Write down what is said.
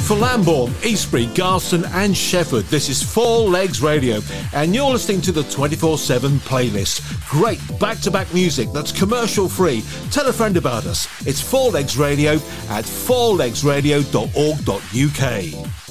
For Lambourne, Eastbury, Garston and Shefford, this is Four Legs Radio, and you're listening to the 24/7 playlist. Great back-to-back music that's commercial-free. Tell a friend about us. It's Four Legs Radio at fourlegsradio.org.uk.